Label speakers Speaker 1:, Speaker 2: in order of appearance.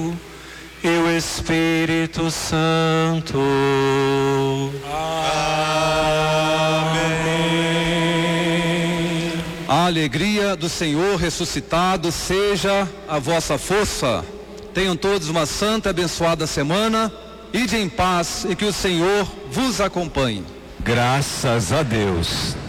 Speaker 1: e o Espírito Santo.
Speaker 2: Amém.
Speaker 3: A alegria do Senhor ressuscitado seja a vossa força. Tenham todos uma santa e abençoada semana. Ide em paz e que o Senhor vos acompanhe.
Speaker 2: Graças a Deus.